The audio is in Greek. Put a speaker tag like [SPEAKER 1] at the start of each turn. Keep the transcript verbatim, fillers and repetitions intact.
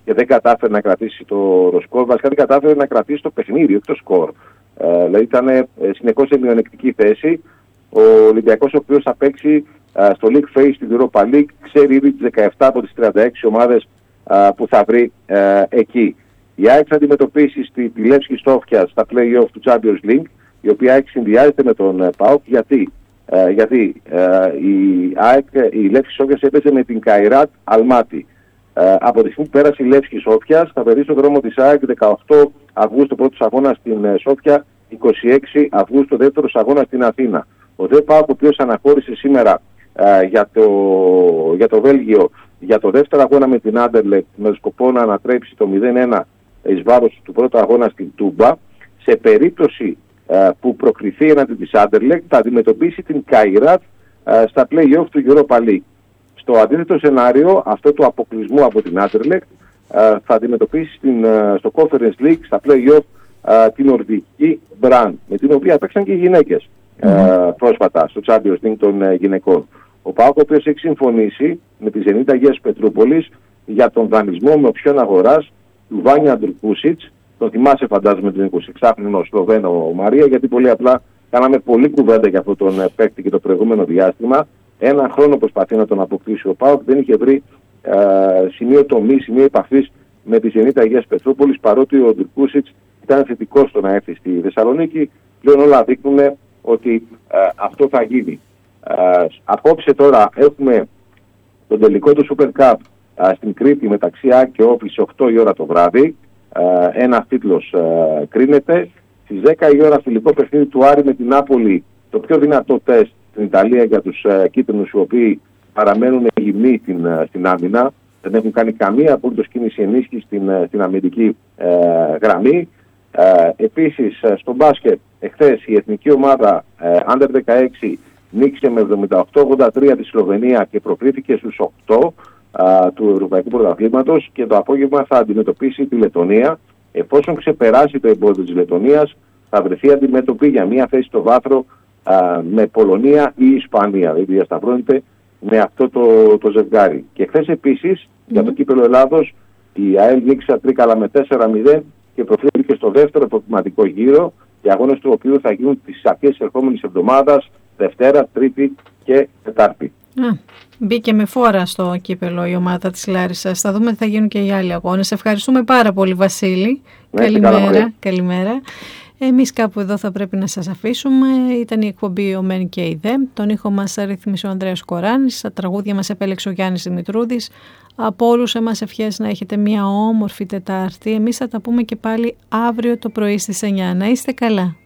[SPEAKER 1] και δεν κατάφερε να κρατήσει το, το σκορ. Βασικά δεν κατάφερε να κρατήσει το παιχνίδι, όχι το σκορ. Ε, δηλαδή ήταν ε, συνεχώς σε μειονεκτική θέση. Ο Ολυμπιακός, ο οποίος θα παίξει ε, στο League Phase στην Europa League, ξέρει ήδη τις δεκαεπτά από τις τριάντα έξι ομάδες ε, που θα βρει ε, εκεί. Η ΑΕΚ θα αντιμετωπίσει στη, τη Λεύσκη Σόφια στα play-off του Champions League, η οποία ΑΕΚ συνδυάζεται με τον ε, ΠΑΟΚ. Γιατί, ε, γιατί ε, η, ΑΕΚ, η Λεύσκη Σόφια έπαιζε με την Καϊράτ Αλμάτι. Ε, από τη στιγμή που πέρασε η Λεύσκη Σόφια, θα περίσει στον δρόμο της ΑΕΚ δεκαοκτώ Αυγούστου πρώτος αγώνα στην ε, Σόφια, είκοσι έξι Αυγούστου δεύτερος αγώνα στην Αθήνα. Ο ΔΕ ΠΑΟΚ, ο οποίος αναχώρησε σήμερα ε, για, το, για το Βέλγιο για το δεύτερο αγώνα με την Άντερλεκτ, με σκοπό να ανατρέψει το μηδέν ένα εις βάρος του πρώτου αγώνα στην Τούμπα, σε περίπτωση ε, που προκριθεί έναντι της Άντερλεκτ, θα αντιμετωπίσει την Καϊράτ ε, στα play-off του Europa League. Στο αντίθετο σενάριο, αυτό του αποκλεισμού από την Άντερλεκτ, ε, θα αντιμετωπίσει στην, ε, στο Conference League, στα play-off, ε, την Νορβηγική Μπραν, με την οποία παίξαν και οι γυναίκες mm-hmm. ε, πρόσφατα στο Champions League των ε, γυναικών. Ο ΠΑΟΚ, ο οποίος έχει συμφωνήσει με τη Ζενίτ Αγίας Πετρούπολης για τον δανεισμό με οποιόν αγοράς του Βάνια Ντρουκούσιτς. Τον θυμάσαι, φαντάζομαι, τον εικοσιεξάχρονο Σλοβαίνο Μαρία, γιατί πολύ απλά κάναμε πολλή κουβέντα για αυτόν τον παίκτη και το προηγούμενο διάστημα. Ένα χρόνο προσπαθεί να τον αποκτήσει ο ΠΑΟΚ, δεν είχε βρει ε, σημείο τομή, σημείο επαφής με τη Ζενίτ Αγίας Πετρούπολης, παρότι ο Ντρουκούσιτς ήταν θετικός στο να έρθει στη Θεσσαλονίκη. Πλέον όλα δείχνουν ότι ε, αυτό θα γίνει. Uh, απόψε τώρα έχουμε τον τελικό του Super Cup uh, στην Κρήτη μεταξύ ΑΕΚ και Όφη στις οκτώ η ώρα το βράδυ. Uh, ένα τίτλος uh, κρίνεται. Στις δέκα η ώρα φιλικό παιχνίδι του Άρη με την Νάπολη, το πιο δυνατό τεστ στην Ιταλία για τους uh, κίτρινους, οι οποίοι παραμένουν γυμνοί στην, uh, στην άμυνα. Δεν έχουν κάνει καμία απολύτως κίνηση ενίσχυση στην, uh, στην αμυντική uh, γραμμή. Uh, επίσης uh, στο μπάσκετ εχθές η εθνική ομάδα uh, Under δεκαέξι νίκησε με εβδομήντα οκτώ ογδόντα τρία τη Σλοβενία και προκρίθηκε στους οκτώ α, του Ευρωπαϊκού Πρωταθλήματος, και το απόγευμα θα αντιμετωπίσει τη Λετωνία. Εφόσον ξεπεράσει το εμπόδιο της Λετωνίας, θα βρεθεί αντιμέτωπη για μια θέση στο βάθρο α, με Πολωνία ή Ισπανία. Δηλαδή διασταυρώνεται με αυτό το, το ζευγάρι. Και χθες επίσης mm. για το κύπελλο Ελλάδος η ΑΕΛ νίκησε Τρίκαλα με τέσσερα μηδέν και προκρίθηκε στο δεύτερο προκριματικό γύρο, οι αγώνες του οποίου θα γίνουν τις αρχές της ερχόμενης εβδομάδας, Δευτέρα, Τρίτη και Τετάρτη.
[SPEAKER 2] Α, μπήκε με φόρα στο κύπελλο η ομάδα της Λάρισσας. Θα δούμε τι θα γίνουν και οι άλλοι αγώνες. Ευχαριστούμε πάρα πολύ, Βασίλη.
[SPEAKER 1] Ναι,
[SPEAKER 2] καλημέρα. καλημέρα. Εμείς κάπου εδώ θα πρέπει να σας αφήσουμε. Ήταν η εκπομπή «Ο Μεν και η Δε». Τον ήχο μας ρύθμισε ο Ανδρέας Κοράνης. Τα τραγούδια μας επέλεξε ο Γιάννης Δημητρούδης. Από όλους εμάς ευχές να έχετε μια όμορφη Τετάρτη. Εμείς θα τα πούμε και πάλι αύριο το πρωί στις εννιά. Να είστε καλά.